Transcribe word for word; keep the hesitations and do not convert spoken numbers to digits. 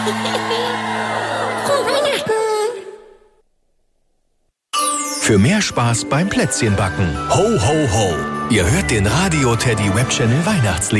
Für mehr Spaß beim Plätzchenbacken. Ho, ho, ho. Ihr hört den Radio Teddy Web Channel Weihnachtslied.